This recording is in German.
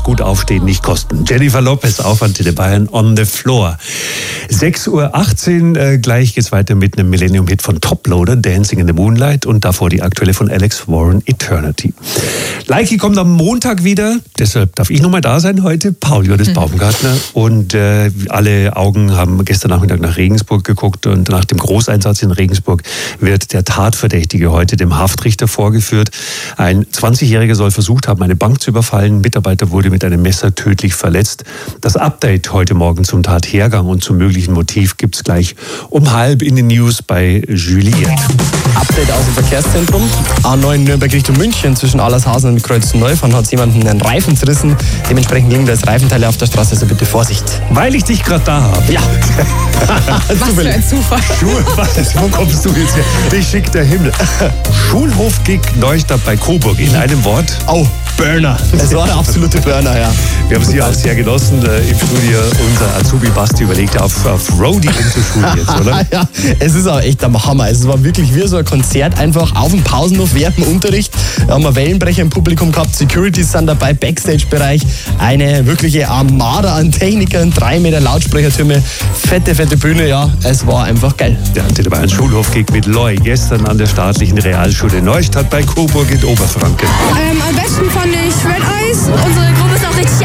muss gut aufstehen nicht kosten. Jennifer Lopez auf Antenne Bayern on the floor. 6:18 Uhr, gleich geht's weiter mit einem Millennium-Hit von Toploader, Dancing in the Moonlight, und davor die aktuelle von Alex Warren, Eternity. Leiki kommt am Montag wieder, deshalb darf ich nochmal da sein heute, Paul Johannes Baumgartner, und alle Augen haben gestern Nachmittag nach Regensburg geguckt, und nach dem Großeinsatz in Regensburg wird der Tatverdächtige heute dem Haftrichter vorgeführt. Ein 20-Jähriger soll versucht haben, eine Bank zu überfallen. Ein Mitarbeiter wurde mit einem Messer tödlich verletzt. Das Update heute Morgen zum Tathergang und zum möglichen Motiv gibt es gleich um 12:30 in den News bei Juliette. Update aus dem Verkehrszentrum. A9 Nürnberg Richtung München zwischen Allershausen und Kreuzneufahren hat jemanden einen Reifen zerrissen. Dementsprechend liegen da jetzt Reifenteile auf der Straße, also bitte Vorsicht. Weil ich dich gerade da habe. Ja. Was für ein Zufall. Wo kommst du jetzt her? Ich schick der Himmel. Schulhof-Gig Neustadt bei Coburg. In einem Wort. Oh, Burner. Es war der absolute Burner, ja. Wir haben es hier auch sehr genossen im Studio. Unser Azubi Basti überlegt auf Roadie umzuschulen jetzt, oder? Ja, es ist auch echt der Hammer. Es war wirklich wie so ein Konzert, einfach auf dem Pausenhof während dem Unterricht. Da haben wir Wellenbrecher im Publikum gehabt, Securities sind dabei, Backstage-Bereich, eine wirkliche Armada an Technikern, 3 Meter Lautsprechertürme, fette Bühne, ja, es war einfach geil. Der Antenne Bayern Schulhof-Gig mit Loi gestern an der staatlichen Realschule Neustadt bei Coburg in Oberfranken. Am besten fand ich Red Eyes. Unsere Gruppe ist auch richtig